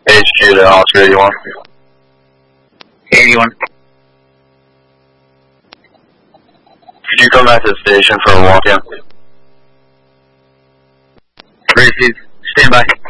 HQ to Oscar 81. 81. Could you come back to the station for a walk-in? Received. Stand by.